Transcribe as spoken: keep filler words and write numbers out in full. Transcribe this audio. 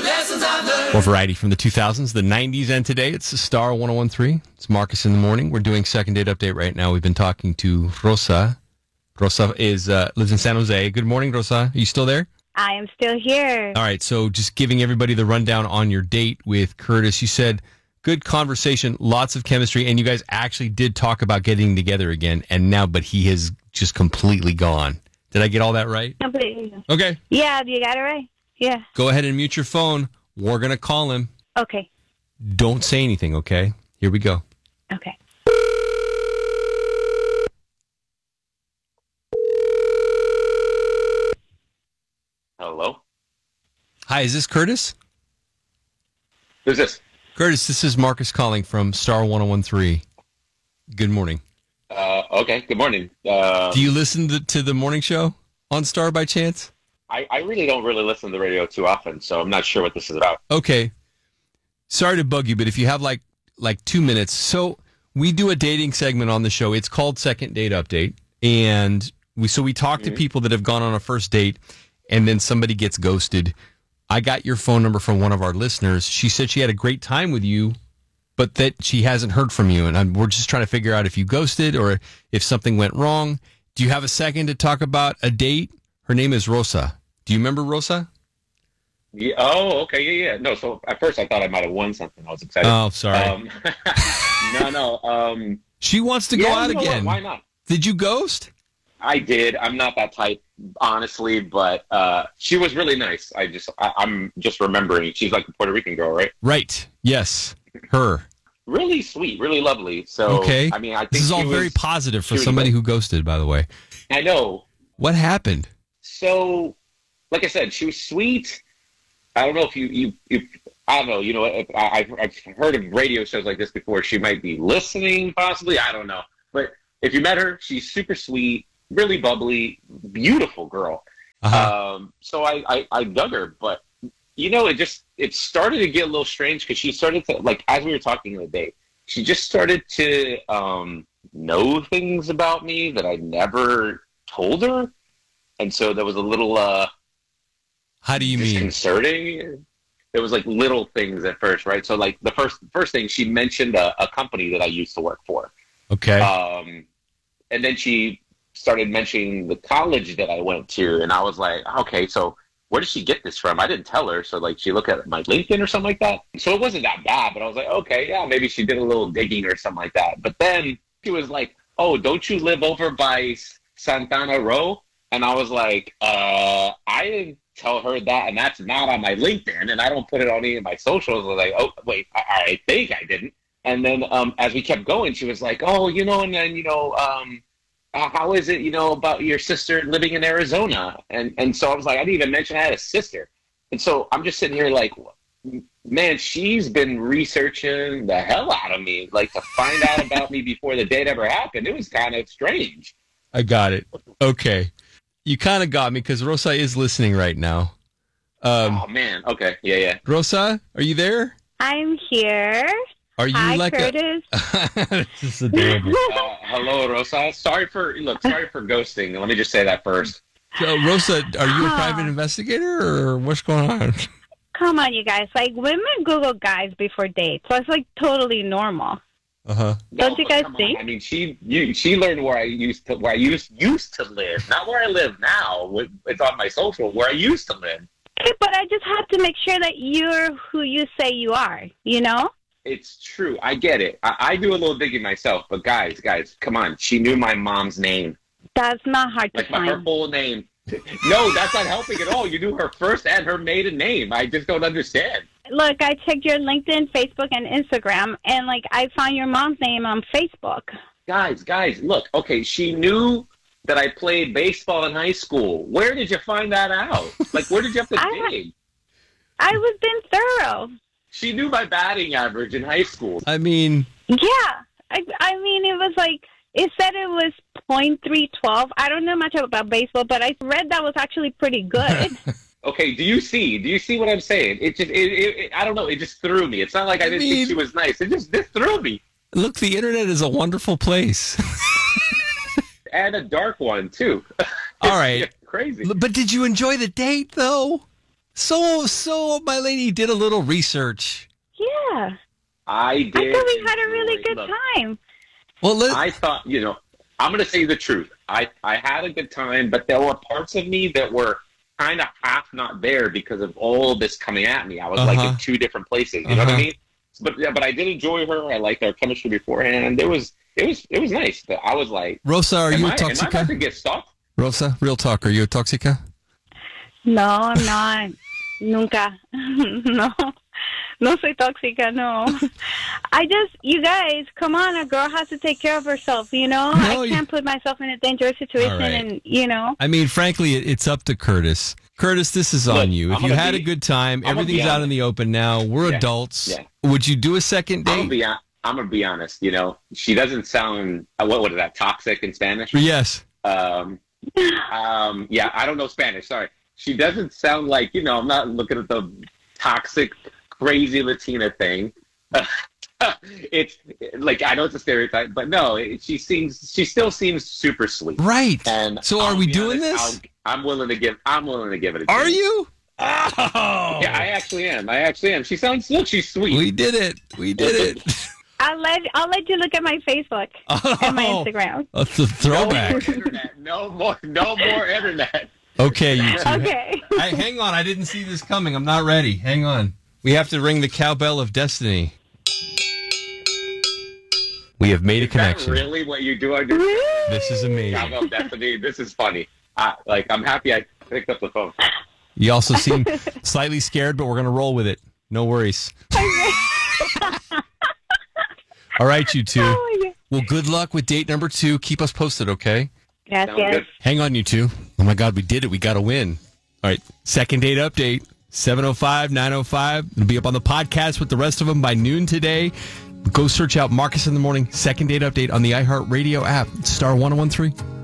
More variety from the two thousands, the nineties, and today. It's Star one oh one point three. It's Marcus in the morning. We're doing second date update right now. We've been talking to Rosa. Rosa is uh, lives in San Jose. Good morning, Rosa. Are you still there? I am still here. All right, so just giving everybody the rundown on your date with Curtis. You said good conversation, lots of chemistry, and you guys actually did talk about getting together again, and now, but he has just completely gone. Did I get all that right? Completely. Okay. Yeah, you got it right. Yeah. Go ahead and mute your phone. We're going to call him. Okay. Don't say anything, okay? Here we go. Okay. Hello? Hi, is this Curtis? Who's this? Curtis, this is Marcus calling from Star one oh one point three. Good morning. Uh, okay, good morning. Uh, Do you listen to, to the morning show on Star by chance? I, I really don't really listen to the radio too often, so I'm not sure what this is about. Okay. Sorry to bug you, but if you have like like two minutes. So we do a dating segment on the show. It's called Second Date Update. And we so we talk Mm-hmm. to people that have gone on a first date and then somebody gets ghosted. I got your phone number from one of our listeners. She said she had a great time with you, but that she hasn't heard from you. And I'm, we're just trying to figure out if you ghosted or if something went wrong. Do you have a second to talk about a date? Her name is Rosa. Do you remember Rosa? Yeah, oh, okay, yeah, yeah. No, so at first I thought I might have won something. I was excited. Oh, sorry. Um, no, no. Um, she wants to yeah, go out you know again. what? Why not? Did you ghost? I did. I'm not that type, honestly, but uh, she was really nice. I just, I, I'm just remembering. She's like a Puerto Rican girl, right? Right. Yes. Her. Really sweet, really lovely. So, okay. I mean, I think this is all she very was, positive for was somebody great. who ghosted, by the way. I know. What happened? So, like I said, she was sweet. I don't know if you, you, you I don't know, you know, if I, I've, I've heard of radio shows like this before. She might be listening, possibly. I don't know. But if you met her, she's super sweet, really bubbly, beautiful girl. Uh-huh. Um, so I, I, I dug her. But, you know, it just, it started to get a little strange because she started to, like, as we were talking the day, she just started to um, know things about me that I never told her. And so there was a little... Uh, How do you mean? Disconcerting. There was like little things at first, right? So like the first first thing, she mentioned a, a company that I used to work for. Okay. Um, and then she started mentioning the college that I went to, and I was like, okay, so where did she get this from? I didn't tell her, so like she looked at my LinkedIn or something like that. So it wasn't that bad, but I was like, okay, yeah, maybe she did a little digging or something like that. But then she was like, oh, don't you live over by Santana Row? And I was like, uh, I didn't tell her that, and that's not on my LinkedIn, and I don't put it on any of my socials. I was like, oh, wait, I, I think I didn't. And then um, as we kept going, she was like, oh, you know, and then, you know, um, uh, how is it, you know, about your sister living in Arizona? And and so I was like, I didn't even mention I had a sister. And so I'm just sitting here like, man, she's been researching the hell out of me, like to find out about me before the date ever happened. It was kind of strange. I got it. Okay. You kind of got me because Rosa is listening right now. Um, oh, man. Okay. Yeah, yeah. Rosa, are you there? I'm here. Are you Hi, like Curtis. a... This is adorable. Uh, hello, Rosa. Sorry for, look, sorry for ghosting. Let me just say that first. So, Rosa, are you a private investigator or what's going on? Come on, you guys. Like, women Google guys before dates, so it's like totally normal. Uh-huh. Don't No, you guys come on. think? I mean, she you, she learned where I used to where I used used to live, not where I live now. It's on my social where I used to live. Okay, but I just have to make sure that you're who you say you are, you know? It's true. I get it. I, I do a little digging myself, but guys, guys, come on. She knew my mom's name, That's not hard to like my, her find. full name. No, that's not helping at all. You knew her first and her maiden name. I just don't understand. Look, I checked your LinkedIn, Facebook, and Instagram, and, like, I found your mom's name on Facebook. Guys, guys, look. Okay, she knew that I played baseball in high school. Where did you find that out? Like, where did you have to I- dig? I was being thorough. She knew my batting average in high school. I mean, Yeah. I, I mean, it was like, it said it was point three twelve. I don't know much about baseball, but I read that was actually pretty good. Okay, do you see? Do you see what I'm saying? It just, it, it, it, I don't know. It just threw me. It's not like I, I didn't mean- think she was nice. It just, this threw me. look, the internet is a wonderful place. And a dark one too. All right. Crazy. But did you enjoy the date, though? So, so my lady did a little research. Yeah. I did. I thought we had a really enjoy- good look, time. Well, let, I thought, you know, I'm going to say the truth. I, I had a good time, but there were parts of me that were kind of half not there because of all this coming at me. I was like Uh-huh. in two different places. You know what Uh-huh. I mean? But yeah, but I did enjoy her. I liked our chemistry beforehand. It was it was it was nice. But I was like, Rosa, are am you I, a am I about toxica? to get stalked? Rosa, real talk, are you a toxica? No, I'm not. Nunca. No. No soy tóxica, no. I just, you guys, come on, a girl has to take care of herself, you know? No, I you- can't put myself in a dangerous situation All right. and, you know? I mean, frankly, it, it's up to Curtis. Curtis, this is on Look, you. If I'm you gonna had be- a good time, I'm gonna everything's be out in the open now. We're Yeah. adults. Yeah. Would you do a second I'm gonna date? be hon- I'm gonna be honest. You know, she doesn't sound uh, what what is that toxic in Spanish? Yes. Um, um, yeah, I don't know Spanish. Sorry, she doesn't sound like you know. I'm not looking at the toxic, crazy Latina thing. It's like I know it's a stereotype, but no, it, she seems she still seems super sweet. Right. And So are I'll we be doing honest, this? I'll, I'm willing to give. I'm willing to give it a Are chance. you? Oh. Yeah, I actually am. I actually am. She sounds. Look, she's sweet. We did it. We did it. I'll let, I'll let you look at my Facebook and my Oh, Instagram. a th- no throwback. more internet. No more. No more internet. Okay, you two. Okay. I, hang on. I didn't see this coming. I'm not ready. Hang on. We have to ring the cowbell of destiny. We have made a Is that connection. really what you do on your This is amazing. Cowbell Destiny? This is funny. I, like, I'm happy I picked up the phone. You also seem slightly scared, but we're going to roll with it. No worries. All right, you two. Oh, my God. Well, good luck with date number two. Keep us posted, okay? Sounds Gracias. good. Hang on, you two. Oh, my God, we did it. We got to win. All right, second date update, seven oh five, nine oh five. It'll be up on the podcast with the rest of them by noon today. Go search out Marcus in the Morning, second date update on the iHeartRadio app, star one oh one three.